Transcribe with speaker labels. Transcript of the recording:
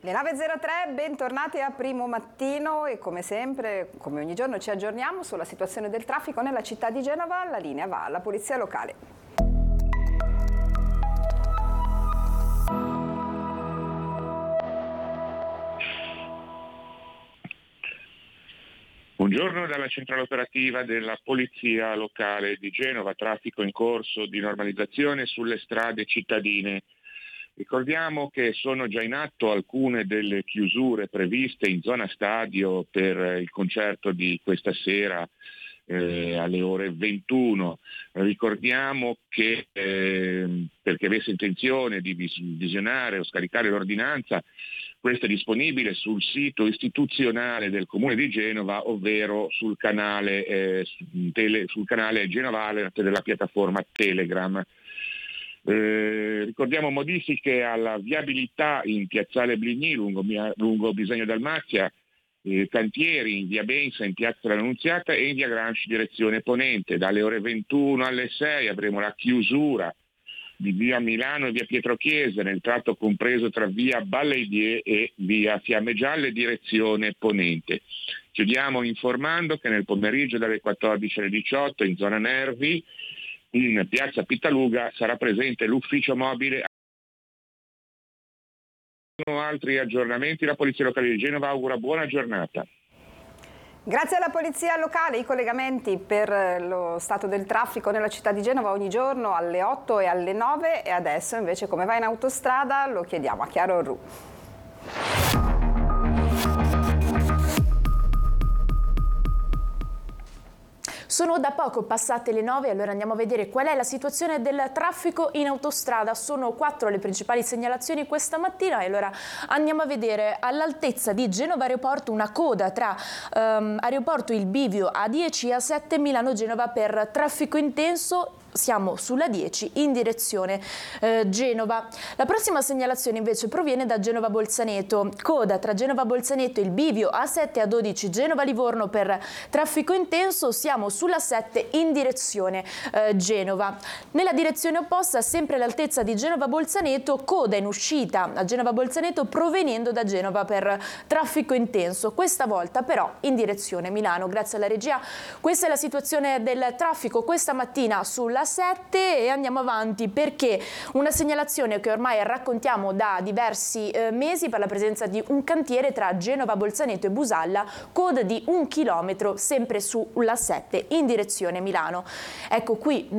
Speaker 1: Le 9.03, bentornati a Primo Mattino e come sempre, come ogni giorno ci aggiorniamo sulla situazione del traffico nella città di Genova. La linea va alla Polizia Locale.
Speaker 2: Buongiorno dalla centrale operativa della Polizia Locale di Genova, traffico in corso di normalizzazione sulle strade cittadine. Ricordiamo che sono già in atto alcune delle chiusure previste in zona stadio per il concerto di questa sera alle ore 21. Ricordiamo che per chi avesse intenzione di visionare o scaricare l'ordinanza, questa è disponibile sul sito istituzionale del Comune di Genova, ovvero sul canale Genova Alert della piattaforma Telegram. Ricordiamo modifiche alla viabilità in Piazzale Bligny lungo Bisagno Dalmazia, cantieri in via Bensa, in piazza dell'Annunziata e in via Gramsci direzione ponente. Dalle ore 21 alle 6 avremo la chiusura di via Milano e via Pietro Chiesa nel tratto compreso tra via Balleidier e via Fiamme Gialle direzione ponente. Chiudiamo informando che nel pomeriggio dalle 14 alle 18 in zona Nervi in piazza Pittaluga sarà presente l'ufficio mobile. Altri aggiornamenti, la Polizia Locale di Genova augura buona giornata.
Speaker 1: Grazie alla Polizia Locale, i collegamenti per lo stato del traffico nella città di Genova ogni giorno alle 8 e alle 9 e adesso invece come va in autostrada lo chiediamo a Chiaro Ru.
Speaker 3: Sono da poco passate le 9, allora andiamo a vedere qual è la situazione del traffico in autostrada. Sono 4 le principali segnalazioni questa mattina e allora andiamo a vedere all'altezza di Genova Aeroporto una coda tra Aeroporto Il Bivio A10 e A7 Milano-Genova per traffico intenso. Siamo sulla 10 in direzione Genova. La prossima segnalazione invece proviene da Genova Bolzaneto. Coda tra Genova Bolzaneto e il Bivio A7 A12 Genova Livorno per traffico intenso. Siamo sulla 7 in direzione Genova. Nella direzione opposta, sempre all'altezza di Genova Bolzaneto, coda in uscita a Genova Bolzaneto provenendo da Genova per traffico intenso. Questa volta però in direzione Milano. Grazie alla regia. Questa è la situazione del traffico questa mattina sulla 7 e andiamo avanti perché una segnalazione che ormai raccontiamo da diversi mesi per la presenza di un cantiere tra Genova Bolzaneto e Busalla, coda di 1 chilometro sempre sulla 7 in direzione Milano. Ecco qui